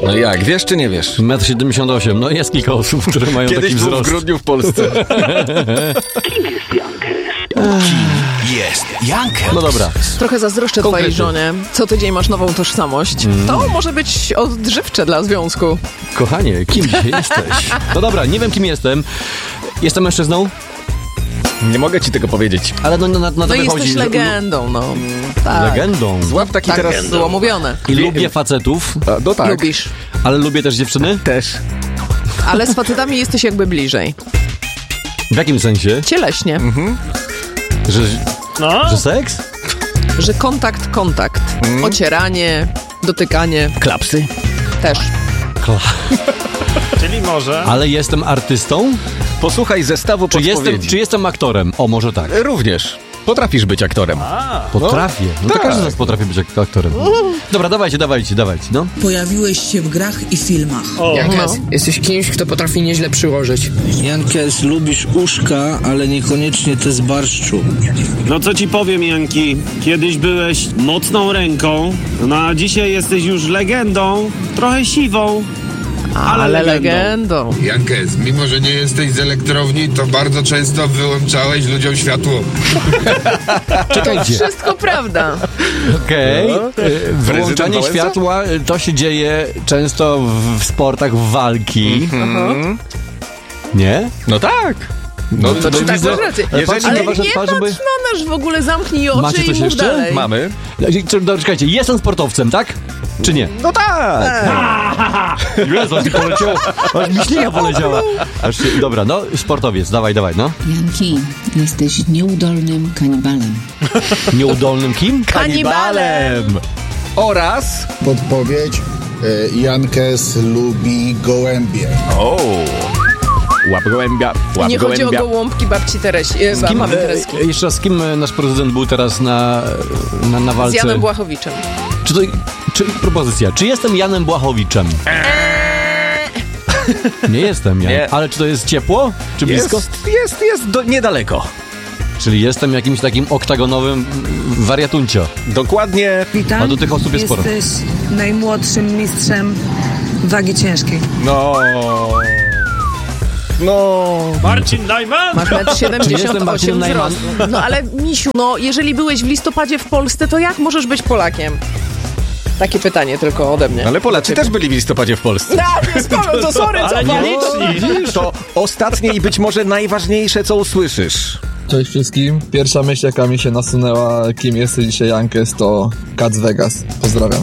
No jak, wiesz czy nie wiesz? 1,78 m. No jest kilka osób, które mają Kiedyś taki był wzrost. w grudniu w Polsce. Jest Jankes. No dobra. Trochę zazdroszczę twojej żonie. Co tydzień masz nową tożsamość. To może być odżywcze dla związku. Kochanie, kim jesteś? No dobra, nie wiem kim jestem. Jestem mężczyzną, Nie mogę ci tego powiedzieć. ale na to No i wychodzi. jesteś że- legendą, no. Tak. Legendą. Złap taki Tak teraz... było mówione. I lubię facetów, No tak. Lubisz. ale lubię też dziewczyny. Też. Ale z facetami jesteś jakby bliżej. W jakim sensie? Cieleśnie. Że seks? Że kontakt. Ocieranie, dotykanie. Klapsy? Też. Czyli może... Ale jestem artystą? Posłuchaj zestawu podpowiedzi. Czy jestem aktorem? O, może tak. Również. Potrafisz być aktorem. Potrafię. No to tak. każdy z nas potrafi być aktorem. Dobra, dawajcie, no. Pojawiłeś się w grach i filmach. Jankes, jesteś kimś, kto potrafi nieźle przyłożyć. Jankes, lubisz uszka, ale niekoniecznie te z barszczu. No co ci powiem, Janki, kiedyś byłeś mocną ręką, no a dzisiaj jesteś już legendą, trochę siwą, ale legendą. Jankes, mimo że nie jesteś z elektrowni, to bardzo często wyłączałeś ludziom światło. Czekajcie. Wszystko prawda. Okej. Wyłączanie Wałęsa? światła to się dzieje często w sportach walki. Nie? No tak. No to bo Tak, widzę- masz rację. ale patrzcie Ale na wasze nie twarze, patrz na nasz w ogóle, zamknij oczy Macie i coś mów jeszcze? dalej. mamy. Dobra, czekajcie, jestem sportowcem, tak? Czy nie? No tak. Jezu, aż mi poleciało. Aż mi ślina poleciała. Dobra, no, sportowiec, dawaj, no. Janki, jesteś nieudolnym kanibalem. Nieudolnym kim? Kanibalem. Oraz... Podpowiedź. Jankes lubi gołębie. O. Łap gołębia, łap Nie chodzi o gołębia. gołąbki babci Teresi. Mamy Tereski. Jeszcze raz, z kim nasz prezydent był teraz na Z walce? Janem Błachowiczem. Propozycja, czy jestem Janem Błachowiczem? Nie jestem Jan. Nie. Ale czy to jest ciepło? Czy blisko? Jest niedaleko. Czyli jestem jakimś takim oktagonowym wariatuncio. Dokładnie. Witam. A do tych osób jest sporo. Jesteś najmłodszym mistrzem wagi ciężkiej. No. Marcin Najman! Masz 1,78 Czy jestem m Marcinem Najman? wzrostu. No ale misiu, no jeżeli byłeś w listopadzie w Polsce, to jak możesz być Polakiem? Takie pytanie tylko ode mnie. Ale Polacy też byli w listopadzie w Polsce. Tak, jest sporo, to sorry, co Ale nie pan? liczni. To ostatnie i być może najważniejsze, co usłyszysz. Cześć wszystkim. Pierwsza myśl, jaka mi się nasunęła, kim jesteś dzisiaj Jankes, to Cat z Vegas. Pozdrawiam.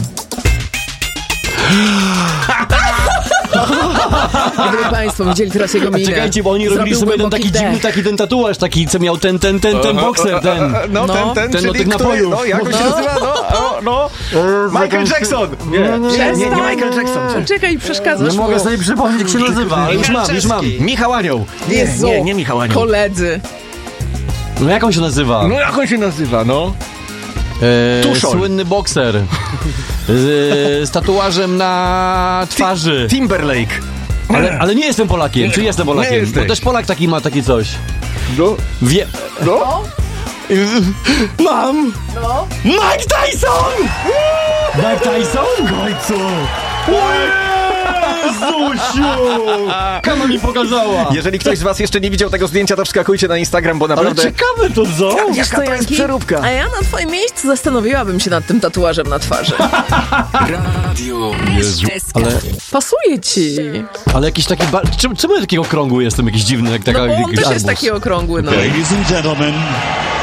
Gdyby państwo widzieli teraz jego minę. Czekajcie, bo oni robili sobie ten taki dziwny, ten tatuaż, taki, co miał ten bokser, ten. No, ten ten od czyli tych napojów. No, jak on się nazywa? Michael Jackson! Nie Michael Jackson. Czekaj, przeszkadzasz Nie mu. mogę sobie przypomnieć, jak się nazywa, ale już mam. Michał Anioł. Jezu, Nie Michał Anioł. koledzy. No jak on się nazywa? No jak on się nazywa, no? Tuszol. Słynny bokser. Z tatuażem na twarzy. Timberlake. Ale nie jestem Polakiem. Czy jestem Polakiem? Nie jesteś. Bo też Polak taki ma takie coś. No. No? Mam! No. Mike Tyson! Mike Tyson? W końcu! Jezusiu! Kama mi pokazała! Jeżeli ktoś z was jeszcze nie widział tego zdjęcia, to wskakujcie na Instagram, bo Ale naprawdę... ciekawe to co? Wiesz co, Janki? przeróbka. A ja na twoim miejscu zastanowiłabym się nad tym tatuażem na twarzy. Radio Ale, Pasuje ci. ale jakiś taki... Czemu ja takiego okrągły jestem? Jakiś dziwny, jak taka... No bo on jakiś też jest arbuz. taki okrągły, no. Ladies and gentlemen,